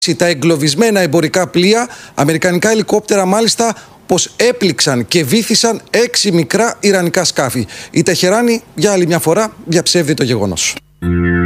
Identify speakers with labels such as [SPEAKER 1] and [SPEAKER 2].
[SPEAKER 1] τα εγκλωβισμένα εμπορικά πλοία, αμερικανικά ελικόπτερα μάλιστα, πως έπληξαν και βύθισαν 6 μικρά ιρανικά σκάφη. Η Τεχεράνη για άλλη μια φορά διαψεύδει το γεγονός.